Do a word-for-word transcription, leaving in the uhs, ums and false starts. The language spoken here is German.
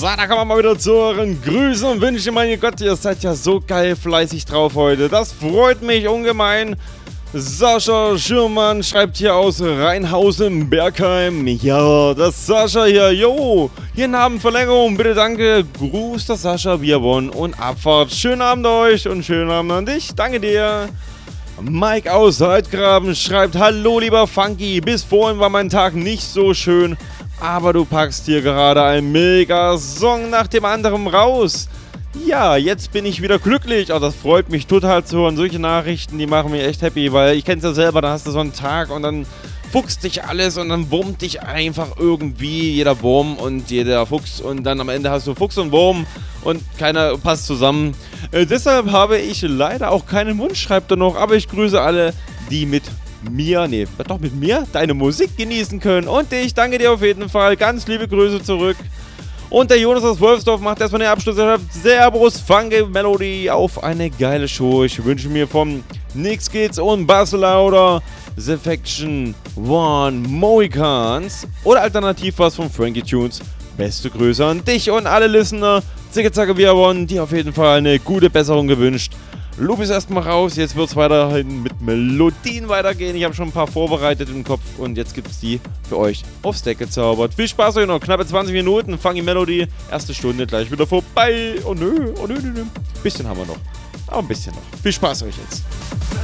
So, da kommen wir mal wieder zu euren Grüßen und Wünschen. Mein Gott, ihr seid ja so geil fleißig drauf heute. Das freut mich ungemein. Sascha Schürmann schreibt hier aus Rheinhausen, Bergheim. Ja, das Sascha hier. Jo, hier Nabenverlängerung. Bitte danke. Gruß, das Sascha, Bierbon und Abfahrt. Schönen Abend euch und schönen Abend an dich. Danke dir. Mike aus Heidgraben schreibt: Hallo lieber Funky, bis vorhin war mein Tag nicht so schön, aber du packst hier gerade einen Mega-Song nach dem anderen raus. Ja, jetzt bin ich wieder glücklich. Oh, das freut mich total zu hören. Solche Nachrichten, die machen mich echt happy, weil ich kenn's ja selber, da hast du so einen Tag und dann fuchst dich alles und dann wurmt dich einfach irgendwie jeder Wurm und jeder Fuchs und dann am Ende hast du Fuchs und Wurm und keiner passt zusammen. Äh, deshalb habe ich leider auch keinen Wunsch, schreibt er noch, aber ich grüße alle, die mit mir, nee, doch mit mir, deine Musik genießen können und ich danke dir auf jeden Fall. Ganz liebe Grüße zurück. Und der Jonas aus Wolfsdorf macht erstmal den Abschluss. Er schreibt: Servus, Funky Melody, auf eine geile Show. Ich wünsche mir vom Nix Kids und Bass Lauder, The Faction One, Mohicans oder alternativ was von Frankie Tunes. Beste Grüße an dich und alle Listener. Zicke Zacke Bierbon, die auf jeden Fall eine gute Besserung gewünscht. Lob ist erstmal raus, jetzt wird es weiterhin mit Melodien weitergehen. Ich habe schon ein paar vorbereitet im Kopf und jetzt gibt es die für euch aufs Deck gezaubert. Viel Spaß euch noch, knappe zwanzig Minuten, Funky Melody, erste Stunde gleich wieder vorbei. Oh nö, oh nö, nö, nö. Bisschen haben wir noch, aber ein bisschen noch. Viel Spaß euch jetzt.